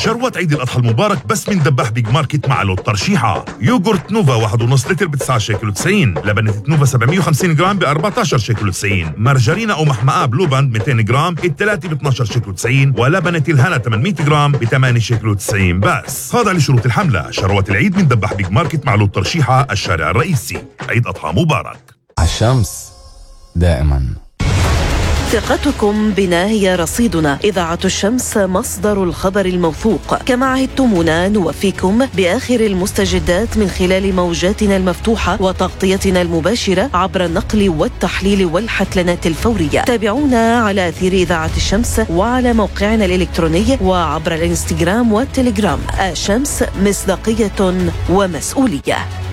شروات عيد الأضحى المبارك بس من دباح بيج ماركت مع لوت ترشيحة. يوغورت نوفا 1.5 لتر ب 9 شيكل و90. لبنة نوفا 750 جرام ب 14 شيكل و90. مارجرينا أو محمقة بلو باند 200 جرام الثلاثة ب 12 شيكل و90. ولبنة الهنا 800 جرام ب 8 شيكل و90 بس. هذا لشروط الحملة. شروات العيد من دباح بيج ماركت مع لوت ترشيحة، الشارع الرئيسي. عيد أضحى مبارك. الشمس دائما. ثقتكم بنا هي رصيدنا. إذاعة الشمس مصدر الخبر الموثوق. كما عهدتمونا نوفيكم بآخر المستجدات من خلال موجاتنا المفتوحة وتغطيتنا المباشرة عبر النقل والتحليل والحتلنات الفورية. تابعونا على أثير إذاعة الشمس وعلى موقعنا الإلكتروني وعبر الإنستغرام والتليجرام. الشمس، مصداقية ومسؤولية.